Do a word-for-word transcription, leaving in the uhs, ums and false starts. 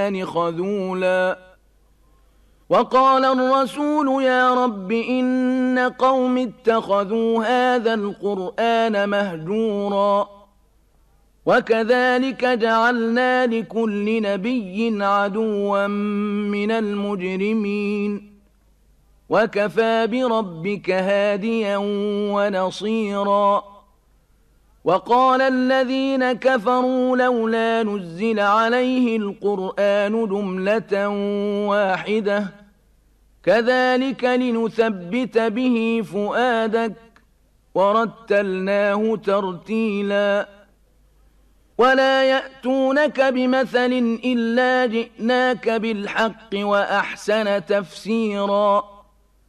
خذولا وقال الرسول يا رب إن قوم اتخذوا هذا القرآن مهجورا وكذلك جعلنا لكل نبي عدوا من المجرمين وكفى بربك هاديا ونصيرا وقال الذين كفروا لولا نزل عليه القرآن جملة واحدة كذلك لنثبت به فؤادك ورتلناه ترتيلا ولا يأتونك بمثل إلا جئناك بالحق وأحسن تفسيرا